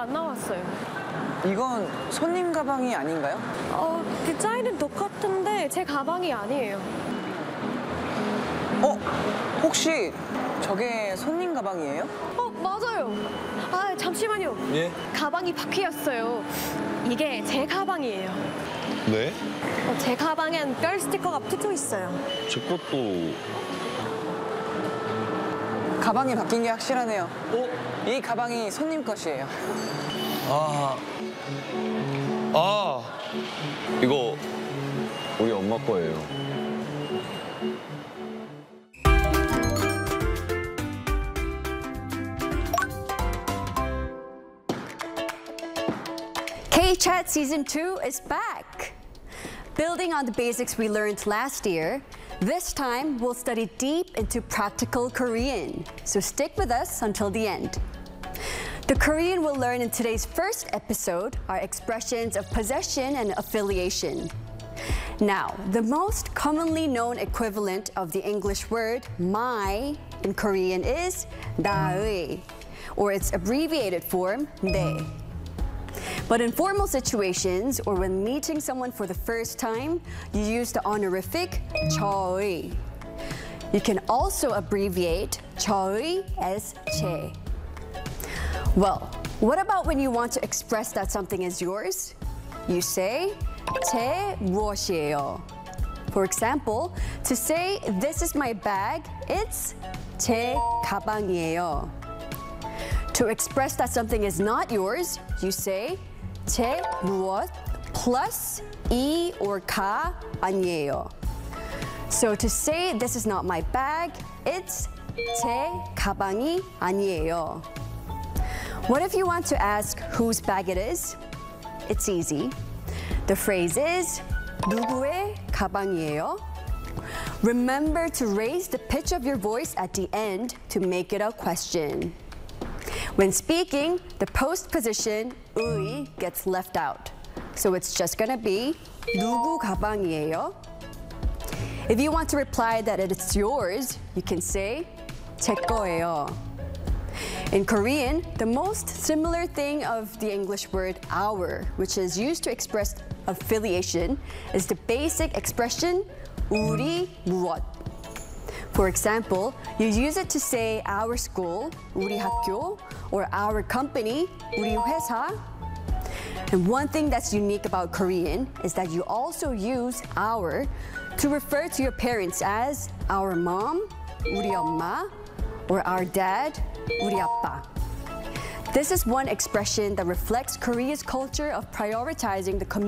안 나왔어요. 이건 손님 가방이 아닌가요? 디자인은 똑같은데 제 가방이 아니에요. 혹시 저게 손님 가방이에요? 맞아요. 잠시만요. 예? 가방이 바뀌었어요. 이게 제 가방이에요. 네? 제 가방엔 별 스티커가 붙어 있어요. 제 것도... 가방이 바뀐 게 확실하네요. 이 가방이 손님 것이에요. 이거 우리 엄마 거예요. K-Chat Season 2 is back! Building on the basics we learned last year, this time we'll study deep into practical Korean. So stick with us until the end. The Korean we'll learn in today's first episode are expressions of possession and affiliation. Now, the most commonly known equivalent of the English word my in Korean is 나의, or its abbreviated form, 내. But in formal situations, or when meeting someone for the first time, you use the honorific 저의. You can also abbreviate 저의 as 제. Well, what about when you want to express that something is yours? You say 제 무엇이에요. For example, to say this is my bag, it's 제 가방이에요. To express that something is not yours, you say 제 무엇 plus 이 or 가 아니에요. So to say this is not my bag, it's 제 가방이 아니에요. What if you want to ask whose bag it is? It's easy. The phrase is 누구의 가방이에요? Remember to raise the pitch of your voice at the end to make it a question. When speaking, the post position 의 gets left out. So it's just gonna be 누구 가방이에요? If you want to reply that it's yours, you can say 제 거예요. In Korean, the most similar thing of the English word our, which is used to express affiliation, is the basic expression 우리 무엇. For example, you use it to say our school, 우리 학교, or our company, 우리 회사. And one thing that's unique about Korean is that you also use our to refer to your parents as our mom, 우리 엄마, or our dad, 우리 아빠. This is one expression that reflects Korea's culture of prioritizing the community